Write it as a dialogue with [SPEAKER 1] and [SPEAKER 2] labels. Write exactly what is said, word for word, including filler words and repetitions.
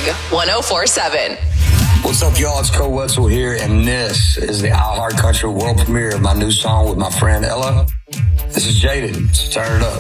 [SPEAKER 1] one oh four point seven.
[SPEAKER 2] What's up, y'all? It's Cole Wetzel here, and this is the iHeart Country world premiere of my new song with my friend Ella. This is Jaded, so turn it up.